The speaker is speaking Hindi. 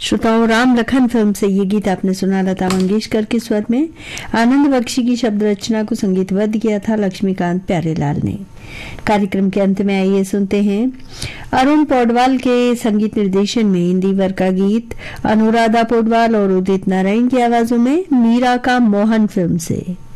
श्रोताओं, राम लखन फिल्म से ये गीत आपने सुना लता मंगेशकर के स्वर में। आनंद बख्शी की शब्द रचना को संगीतबद्ध किया था लक्ष्मीकांत प्यारेलाल ने। कार्यक्रम के अंत में आइए सुनते हैं अरुण पौडवाल के संगीत निर्देशन में हिंदी वर्ग का गीत अनुराधा पौडवाल और उदित नारायण की आवाजों में मीरा का मोहन फिल्म से।